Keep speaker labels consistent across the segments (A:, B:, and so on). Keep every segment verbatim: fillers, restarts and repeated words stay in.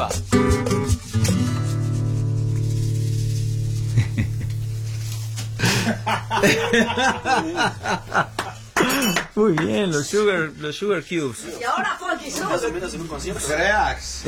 A: va.
B: Muy bien, los sugar, los sugar cubes.
C: Y ahora Funky Soup.
A: Relax.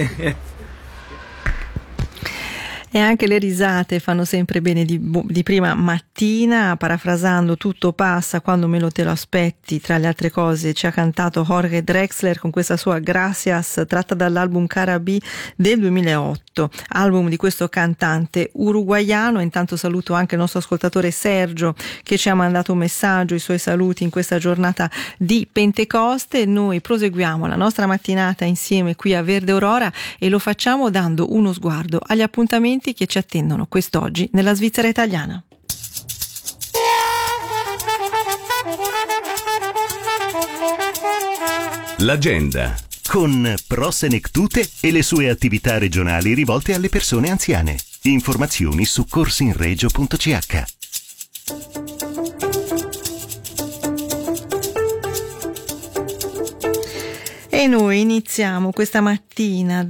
D: E anche le risate fanno sempre bene di, di prima mattina. Parafrasando "tutto passa quando meno te lo aspetti", tra le altre cose ci ha cantato Jorge Drexler con questa sua Gracias, tratta dall'album Carabí del duemilaotto, album di questo cantante uruguaiano. Intanto saluto anche il nostro ascoltatore Sergio, che ci ha mandato un messaggio, i suoi saluti in questa giornata di Pentecoste. Noi proseguiamo la nostra mattinata insieme qui a Verde Aurora e lo facciamo dando uno sguardo agli appuntamenti che ci attendono quest'oggi nella Svizzera italiana.
E: L'agenda con Pro Senectute e le sue attività regionali rivolte alle persone anziane. Informazioni su corsinregio punto c h.
D: E noi iniziamo questa mattina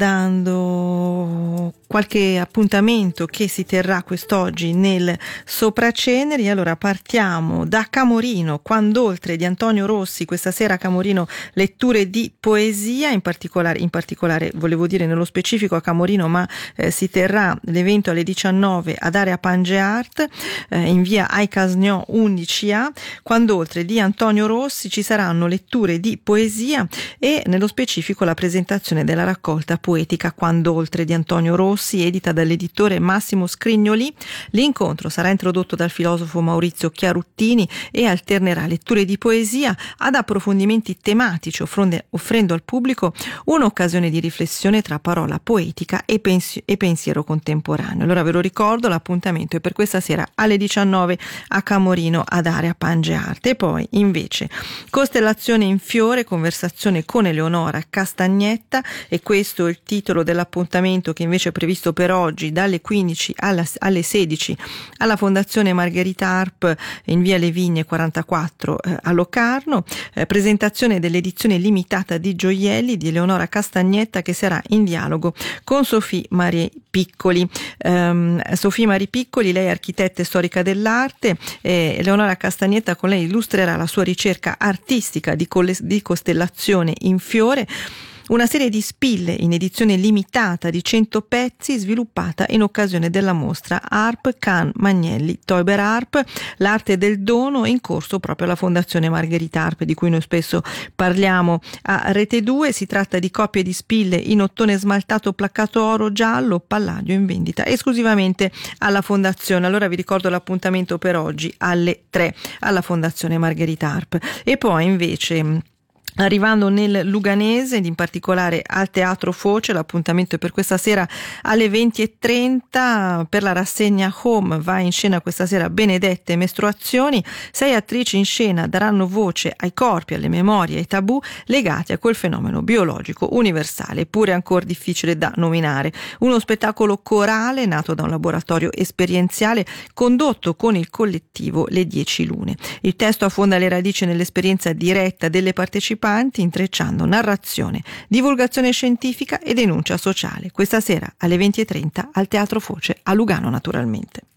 D: dando qualche appuntamento che si terrà quest'oggi nel Sopraceneri. Allora partiamo da Camorino, Quand'oltre di Antonio Rossi. Questa sera a Camorino letture di poesia, in particolare, in particolare volevo dire nello specifico a Camorino, ma eh, si terrà l'evento alle diciannove ad Area Pangeart eh, in via Aicasgnò undici A. Quand'oltre di Antonio Rossi, ci saranno letture di poesia e nello specifico la presentazione della raccolta poetica Quand'oltre di Antonio Rossi, edita dall'editore Massimo Scrignoli. L'incontro sarà introdotto dal filosofo Maurizio Chiaruttini e alternerà letture di poesia ad approfondimenti tematici, offrendo al pubblico un'occasione di riflessione tra parola poetica e, pensi- e pensiero contemporaneo. Allora ve lo ricordo, l'appuntamento è per questa sera alle diciannove a Camorino ad Area Pangeart. E poi invece Costellazione in fiore, conversazione con Eleonora Castagnetta, e questo è il titolo dell'appuntamento che invece è previsto per oggi dalle quindici alla, alle sedici alla Fondazione Margherita Arp in via Le Vigne quarantaquattro eh, a Locarno. Eh, presentazione dell'edizione limitata di gioielli di Eleonora Castagnetta, che sarà in dialogo con Sofì Marie Piccoli. Um, Sofì Marie Piccoli, lei è architetta e storica dell'arte. eh, Eleonora Castagnetta con lei illustrerà la sua ricerca artistica di, colle- di costellazione in fiore, una serie di spille in edizione limitata di cento pezzi sviluppata in occasione della mostra Arp Can Magnelli Teuber Arp, l'arte del dono, in corso proprio alla Fondazione Margherita Arp, di cui noi spesso parliamo a Rete due. Si tratta di coppie di spille in ottone smaltato placcato oro, giallo, palladio, in vendita esclusivamente alla Fondazione. Allora vi ricordo l'appuntamento per oggi alle tre alla Fondazione Margherita Arp. E poi invece, arrivando nel Luganese, in particolare al Teatro Foce, l'appuntamento è per questa sera alle venti e trenta per la rassegna Home. Va in scena questa sera Benedette Mestruazioni. Sei attrici in scena daranno voce ai corpi, alle memorie, ai tabù legati a quel fenomeno biologico universale, eppure ancora difficile da nominare. Uno spettacolo corale nato da un laboratorio esperienziale condotto con il collettivo Le Dieci Lune. Il testo affonda le radici nell'esperienza diretta delle partecipanti, intrecciando narrazione, divulgazione scientifica e denuncia sociale. Questa sera alle venti e trenta al Teatro Foce a Lugano, naturalmente.